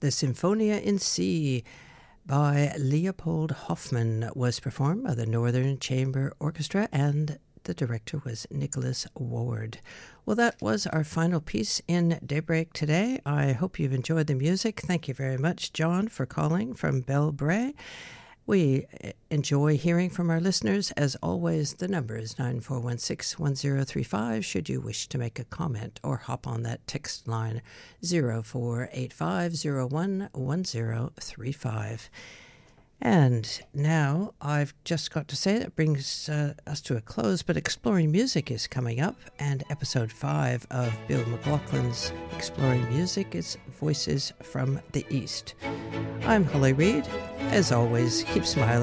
The Symphonia in C by Leopold Hoffmann was performed by the Northern Chamber Orchestra, and the director was Nicholas Ward. Well, that was our final piece in Daybreak today. I hope you've enjoyed the music. Thank you very much, John, for calling from Belbray. We enjoy hearing from our listeners. As always, the number is 9416-1035 should you wish to make a comment or hop on that text line 0485011035. And now I've just got to say that brings us to a close, but Exploring Music is coming up, and episode 5 of Bill McLaughlin's Exploring Music is Voices from the East. I'm Holly Reid. As always, keep smiling.